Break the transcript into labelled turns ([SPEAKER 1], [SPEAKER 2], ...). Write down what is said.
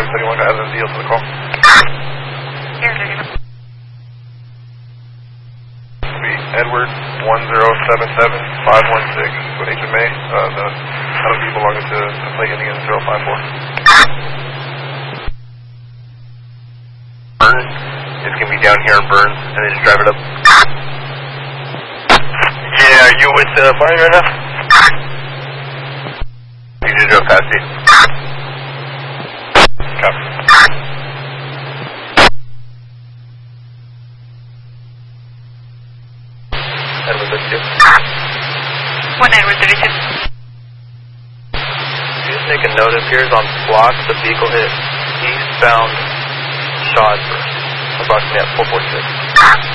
[SPEAKER 1] anyone got a deal to the call? Edward 1077516 with HMA. The LV belonging to Lake Indian 054.
[SPEAKER 2] Burns. It's going to be down here in Burns, and then just drive it up. Yeah, are you with Fire right now? You just drove past it. Copy. Edward 32.
[SPEAKER 3] 1 Edward 32.
[SPEAKER 2] You just make a note. It appears on block. The vehicle hit eastbound Shaw's approximately at 446.